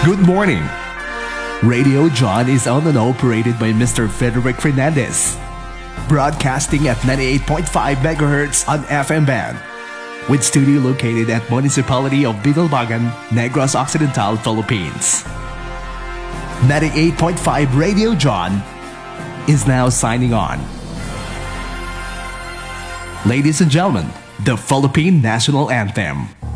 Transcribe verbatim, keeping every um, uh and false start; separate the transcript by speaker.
Speaker 1: Good morning. Radio John is owned and operated by Mister Frederick Fernandez, broadcasting at ninety-eight point five megahertz on F M band, with studio located at Municipality of Binalbagan, Negros Occidental, Philippines. ninety-eight point five Radio John is now signing on. Ladies and gentlemen, the Philippine National Anthem.